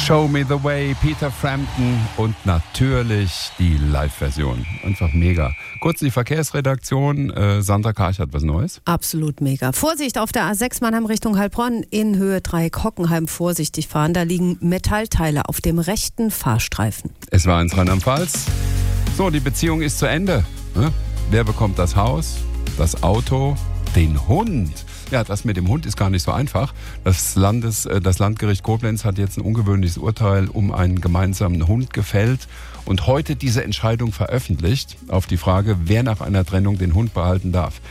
Show Me the Way, Peter Frampton und natürlich die Live-Version. Einfach mega. Kurz die Verkehrsredaktion. Sandra Karch hat was Neues. Absolut mega. Vorsicht auf der A6 Mannheim Richtung Heilbronn in Höhe Dreieck Hockenheim. Vorsichtig fahren. Da liegen Metallteile auf dem rechten Fahrstreifen. Es war ins Rheinland-Pfalz. So, die Beziehung ist zu Ende. Wer bekommt das Haus, das Auto, den Hund? Ja, das mit dem Hund ist gar nicht so einfach. Das Landgericht Koblenz hat jetzt ein ungewöhnliches Urteil um einen gemeinsamen Hund gefällt und heute diese Entscheidung veröffentlicht auf die Frage, wer nach einer Trennung den Hund behalten darf.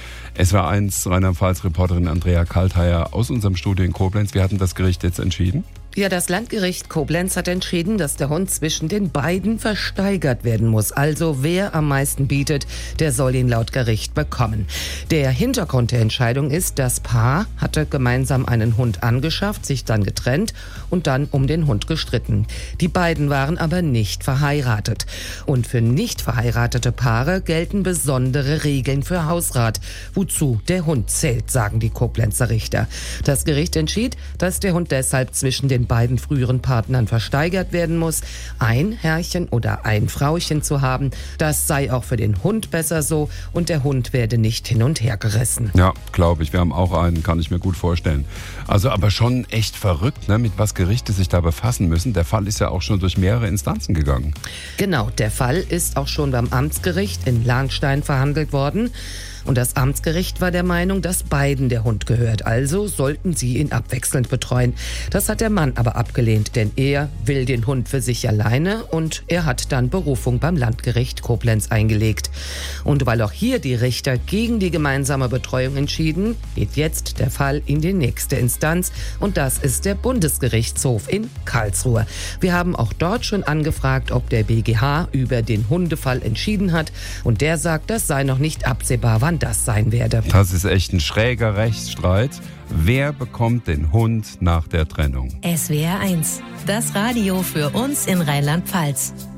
SWR1 Rheinland-Pfalz-Reporterin Andrea Kaltheier aus unserem Studio in Koblenz. Wie hat denn das Gericht jetzt entschieden? Ja, das Landgericht Koblenz hat entschieden, dass der Hund zwischen den beiden versteigert werden muss. Also wer am meisten bietet, der soll ihn laut Gericht bekommen. Der Hintergrund der Entscheidung ist, das Paar hatte gemeinsam einen Hund angeschafft, sich dann getrennt und dann um den Hund gestritten. Die beiden waren aber nicht verheiratet. Und für nicht verheiratete Paare gelten besondere Regeln für Hausrat, wozu der Hund zählt, sagen die Koblenzer Richter. Das Gericht entschied, dass der Hund deshalb zwischen den beiden früheren Partnern versteigert werden muss. Ein Herrchen oder ein Frauchen zu haben, das sei auch für den Hund besser so und der Hund werde nicht hin und her gerissen. Ja, glaube ich. Wir haben auch einen, kann ich mir gut vorstellen. Also aber schon echt verrückt, ne, mit was Gerichte sich da befassen müssen. Der Fall ist ja auch schon durch mehrere Instanzen gegangen. Genau, der Fall ist auch schon beim Amtsgericht in Lahnstein verhandelt worden. Und das Amtsgericht war der Meinung, dass beiden der Hund gehört. Also sollten sie ihn abwechselnd betreuen. Das hat der Mann aber abgelehnt, denn er will den Hund für sich alleine und er hat dann Berufung beim Landgericht Koblenz eingelegt. Und weil auch hier die Richter gegen die gemeinsame Betreuung entschieden, geht jetzt der Fall in die nächste Instanz und das ist der Bundesgerichtshof in Karlsruhe. Wir haben auch dort schon angefragt, ob der BGH über den Hundefall entschieden hat und der sagt, das sei noch nicht absehbar, wann das sein werde. Das ist echt ein schräger Rechtsstreit. Wer bekommt den Hund nach der Trennung? SWR1, das Radio für uns in Rheinland-Pfalz.